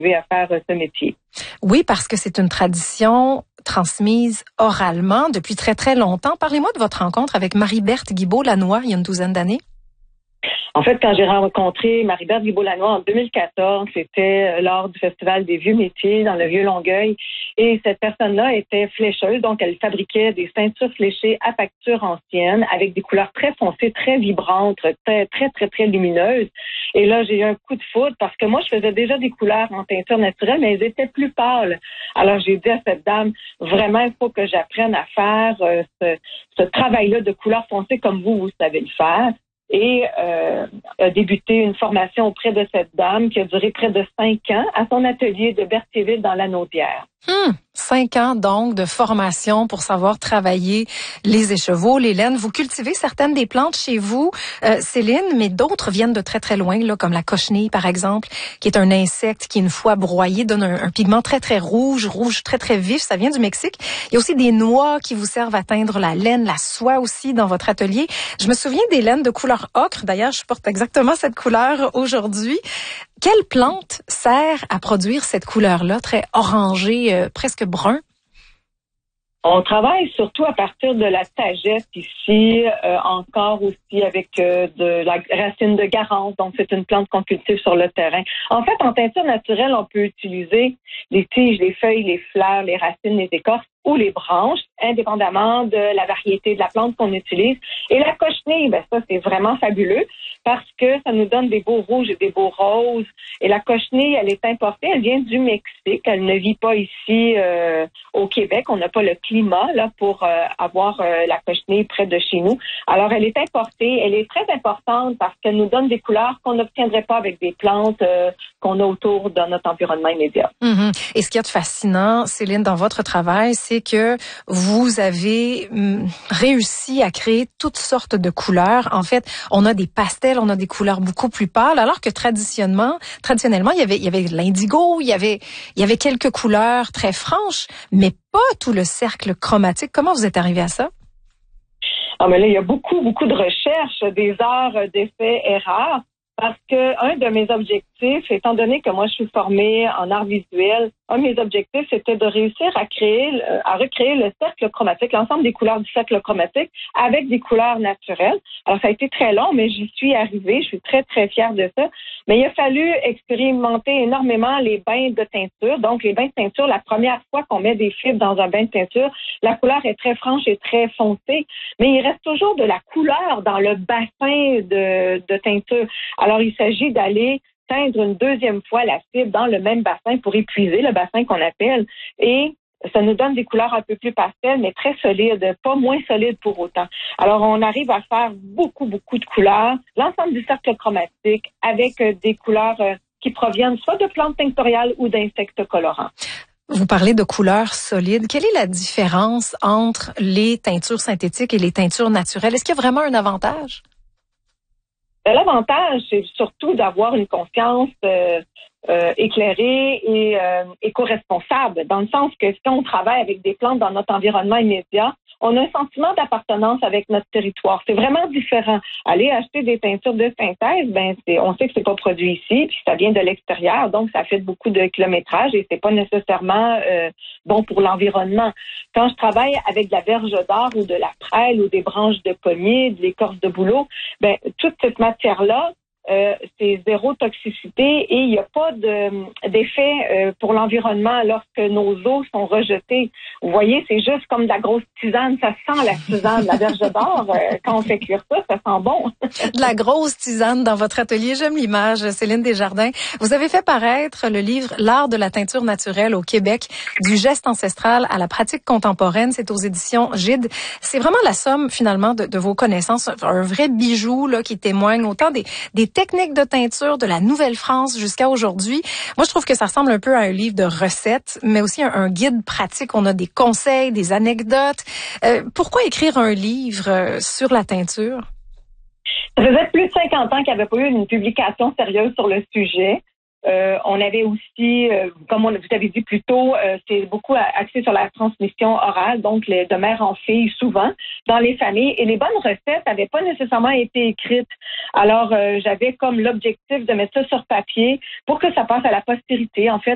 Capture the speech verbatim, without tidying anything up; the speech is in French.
à faire euh, ce métier. Oui, parce que c'est une tradition transmise oralement depuis très, très longtemps. Parlez-moi de votre rencontre avec Marie-Berthe Guibault-Lanois il y a une douzaine d'années. En fait, quand j'ai rencontré Marie-Berthe Guibault-Lanois en deux mille quatorze, c'était lors du Festival des Vieux Métiers dans le Vieux-Longueuil. Et cette personne-là était flécheuse, donc elle fabriquait des ceintures fléchées à facture ancienne avec des couleurs très foncées, très vibrantes, très, très, très, très lumineuses. Et là, j'ai eu un coup de foudre parce que moi, je faisais déjà des couleurs en teinture naturelle, mais elles étaient plus pâles. Alors, j'ai dit à cette dame, vraiment, il faut que j'apprenne à faire euh, ce, ce travail-là de couleurs foncées comme vous, vous savez le faire. Et euh, a débuté une formation auprès de cette dame qui a duré près de cinq ans à son atelier de Berthierville dans la Naudière. Hum, cinq ans donc de formation pour savoir travailler les écheveaux, les laines. Vous cultivez certaines des plantes chez vous, euh, Céline, mais d'autres viennent de très très loin, là, comme la cochenille par exemple, qui est un insecte qui, une fois broyé, donne un, un pigment très très rouge, rouge très très vif. Ça vient du Mexique. Il y a aussi des noix qui vous servent à teindre la laine, la soie aussi dans votre atelier. Je me souviens des laines de couleur ocre. D'ailleurs, je porte exactement cette couleur aujourd'hui. Quelle plante sert à produire cette couleur-là, très orangée, euh, presque brun? On travaille surtout à partir de la sagette ici, euh, encore aussi avec euh, de la racine de garance. Donc, c'est une plante qu'on cultive sur le terrain. En fait, en teinture naturelle, on peut utiliser les tiges, les feuilles, les fleurs, les racines, les écorces ou les branches, indépendamment de la variété de la plante qu'on utilise. Et la cochenille, ben ça, c'est vraiment fabuleux parce que ça nous donne des beaux rouges et des beaux roses. Et la cochenille, elle est importée, elle vient du Mexique. Elle ne vit pas ici euh, au Québec. On n'a pas le climat là pour euh, avoir euh, la cochenille près de chez nous. Alors, elle est importée. Elle est très importante parce qu'elle nous donne des couleurs qu'on n'obtiendrait pas avec des plantes euh, qu'on a autour de notre environnement immédiat. Mm-hmm. Et ce qu'il y a de fascinant, Céline, dans votre travail, c'est que vous avez hum, réussi à créer toutes sortes de couleurs. En fait, on a des pastels, on a des couleurs beaucoup plus pâles, alors que traditionnellement, traditionnellement, il y avait, il y avait l'indigo, il y avait, il y avait quelques couleurs très franches, mais pas tout le cercle chromatique. Comment vous êtes arrivé à ça? Ah, mais là, il y a beaucoup, beaucoup de recherches, des arts d'effets erreurs. Parce que un de mes objectifs, étant donné que moi je suis formée en art visuel, un de mes objectifs c'était de réussir à créer, à recréer le cercle chromatique, l'ensemble des couleurs du cercle chromatique avec des couleurs naturelles. Alors ça a été très long, mais j'y suis arrivée. Je suis très très fière de ça. Mais il a fallu expérimenter énormément les bains de teinture. Donc les bains de teinture, la première fois qu'on met des fibres dans un bain de teinture, la couleur est très franche et très foncée, mais il reste toujours de la couleur dans le bassin de, de teinture. Alors, il s'agit d'aller teindre une deuxième fois la fibre dans le même bassin pour épuiser le bassin qu'on appelle. Et ça nous donne des couleurs un peu plus pastel, mais très solides, pas moins solides pour autant. Alors, on arrive à faire beaucoup, beaucoup de couleurs, l'ensemble du cercle chromatique, avec des couleurs qui proviennent soit de plantes tinctoriales ou d'insectes colorants. Vous parlez de couleurs solides. Quelle est la différence entre les teintures synthétiques et les teintures naturelles? Est-ce qu'il y a vraiment un avantage? L'avantage, c'est surtout d'avoir une conscience euh, euh, éclairée et euh, éco-responsable, dans le sens que si on travaille avec des plantes dans notre environnement immédiat, on a un sentiment d'appartenance avec notre territoire. C'est vraiment différent. Aller acheter des teintures de synthèse, ben c'est, on sait que c'est pas produit ici, puis ça vient de l'extérieur, donc ça fait beaucoup de kilométrage et c'est pas nécessairement euh, bon pour l'environnement. Quand je travaille avec de la verge d'or ou de la prêle ou des branches de pommier, de l'écorce de bouleau, ben toute cette matière-là, Euh, c'est zéro toxicité et il n'y a pas de, d'effet euh, pour l'environnement lorsque nos eaux sont rejetées. Vous voyez, c'est juste comme de la grosse tisane. Ça sent la tisane, la verge d'or. Euh, quand on fait cuire ça, ça sent bon. De la grosse tisane dans votre atelier. J'aime l'image, Céline Desjardins. Vous avez fait paraître le livre L'art de la teinture naturelle au Québec, du geste ancestral à la pratique contemporaine. C'est aux éditions Gide. C'est vraiment la somme, finalement, de, de vos connaissances. Un vrai bijou là qui témoigne autant des, des techniques de teinture de la Nouvelle-France jusqu'à aujourd'hui. Moi, je trouve que ça ressemble un peu à un livre de recettes, mais aussi un, un guide pratique. On a des conseils, des anecdotes. Euh, pourquoi écrire un livre euh, sur la teinture? Ça faisait plus de cinquante ans qu'il n'y avait pas eu une publication sérieuse sur le sujet. Euh, on avait aussi, euh, comme on, vous avez dit plus tôt, euh, c'est beaucoup axé sur la transmission orale, donc les, de mère en fille souvent dans les familles. Et les bonnes recettes n'avaient pas nécessairement été écrites. Alors, euh, j'avais comme l'objectif de mettre ça sur papier pour que ça passe à la postérité. En fait,